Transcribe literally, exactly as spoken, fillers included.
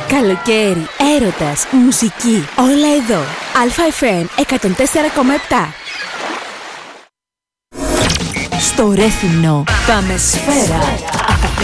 Καλοκαίρι, έρωτας, μουσική, όλα εδώ. Αλφα εφ εμ εκατόν τέσσερα κόμμα επτά. Στο Ρέθυμνο πάμε σφαίρα.